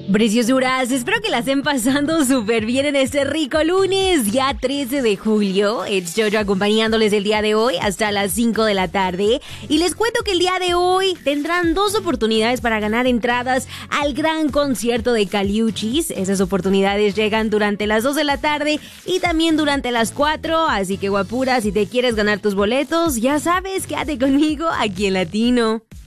Preciosuras, espero que la estén pasando súper bien en este rico lunes, ya 13 de julio. Es Jojo acompañándoles el día de hoy hasta las 5 de la tarde. Y les cuento que el día de hoy tendrán 2 oportunidades para ganar entradas al gran concierto de Caliuchis. Esas oportunidades llegan durante las 2 de la tarde y también durante las 4. Así que guapura, si te quieres ganar tus boletos, ya sabes, quédate conmigo aquí en Latino.